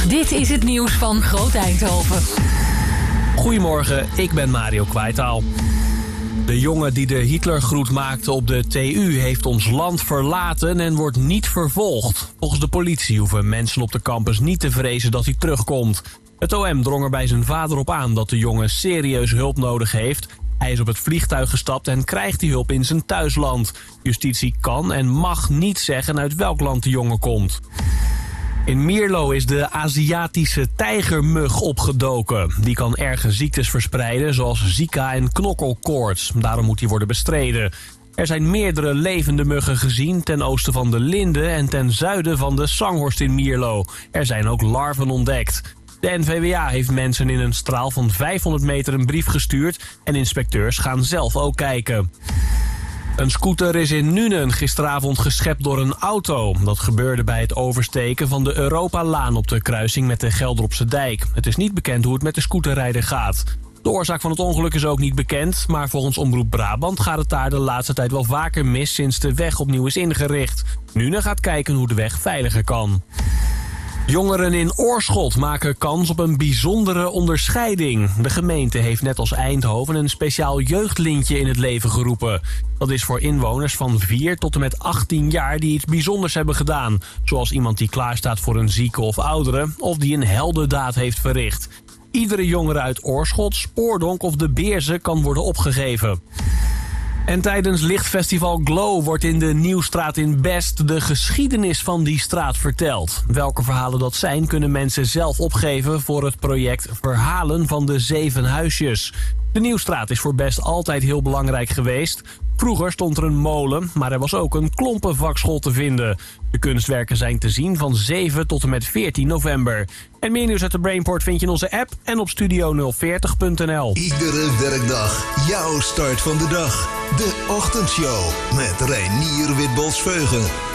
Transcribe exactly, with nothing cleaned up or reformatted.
Dit is het nieuws van Groot Eindhoven. Goedemorgen, ik ben Mario Kwijtaal. De jongen die de Hitlergroet maakte op de T U heeft ons land verlaten en wordt niet vervolgd. Volgens de politie hoeven mensen op de campus niet te vrezen dat hij terugkomt. Het O M drong er bij zijn vader op aan dat de jongen serieus hulp nodig heeft. Hij is op het vliegtuig gestapt en krijgt die hulp in zijn thuisland. Justitie kan en mag niet zeggen uit welk land de jongen komt. In Mierlo is de Aziatische tijgermug opgedoken. Die kan erge ziektes verspreiden, zoals Zika en knokkelkoorts. Daarom moet die worden bestreden. Er zijn meerdere levende muggen gezien ten oosten van de Linde en ten zuiden van de Sanghorst in Mierlo. Er zijn ook larven ontdekt. De N V W A heeft mensen in een straal van vijfhonderd meter een brief gestuurd en inspecteurs gaan zelf ook kijken. Een scooter is in Nuenen gisteravond geschept door een auto. Dat gebeurde bij het oversteken van de Europalaan op de kruising met de Geldropse dijk. Het is niet bekend hoe het met de scooterrijder gaat. De oorzaak van het ongeluk is ook niet bekend, maar volgens Omroep Brabant gaat het daar de laatste tijd wel vaker mis sinds de weg opnieuw is ingericht. Nuenen gaat kijken hoe de weg veiliger kan. Jongeren in Oorschot maken kans op een bijzondere onderscheiding. De gemeente heeft net als Eindhoven een speciaal jeugdlintje in het leven geroepen. Dat is voor inwoners van vier tot en met achttien jaar die iets bijzonders hebben gedaan. Zoals iemand die klaarstaat voor een zieke of oudere of die een heldendaad heeft verricht. Iedere jongere uit Oorschot, Spoordonk of de Beerze kan worden opgegeven. En tijdens Lichtfestival Glow wordt in de Nieuwstraat in Best de geschiedenis van die straat verteld. Welke verhalen dat zijn kunnen mensen zelf opgeven voor het project Verhalen van de Zeven Huisjes. De Nieuwstraat is voor Best altijd heel belangrijk geweest. Vroeger stond er een molen, maar er was ook een klompenvakschool te vinden. De kunstwerken zijn te zien van zeven tot en met veertien november. En meer nieuws uit de Brainport vind je in onze app en op studio nul veertig punt n l. Iedere werkdag jouw start van de dag. De Ochtendshow met Reinier Witbols-Veugen.